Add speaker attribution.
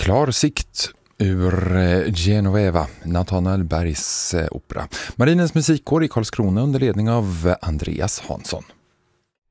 Speaker 1: Klar sikt ur Genoveva, Nathanael Bergs opera. Marinens musikkår i Karlskrona under ledning av Andreas Hansson.